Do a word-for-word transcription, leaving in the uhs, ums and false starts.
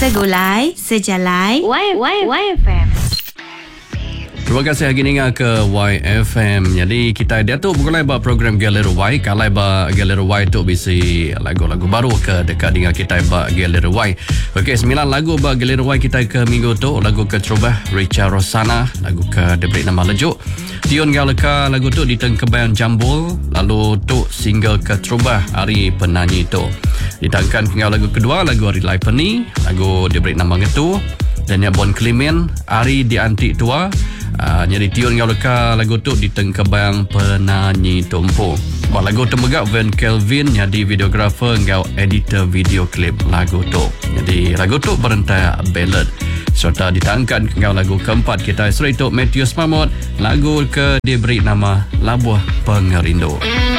Segulai, sejalai, Y, y, y F M. Terima kasih lagi dengar ke Y F M. Jadi kita dia tu bukan buat program Galera Y. Kalau ba Galera Y tu bisi lagu-lagu baru ke dekat dengan kita ba Galera Y. Okey, sembilan lagu ba Galera Y kita ke minggu tu. Lagu ke Terubah Richa Rosana, lagu ke diberi nama Lejuk. Tiun Galeka lagu tu di Tengkebayan Jambul. Lalu tu single ke Terubah Hari Penyanyi tu. Ditangkan ke lagu kedua lagu Hari Lai Peni, lagu diberi nama Ngetu. Dan yang Bon Klimen Hari di Antik Tua. Uh, jadi tiun kau leka lagu tu di Tengkebayang Penyanyi Tumpu. Buat lagu tu megak Van Kelvin jadi videografer kau editor video klip lagu tu. Jadi lagu tu berentai ballad. Serta ditangkan kau lagu keempat kita straight to Matthews Mamut, lagu ke diberi nama Labuh Pengerindu.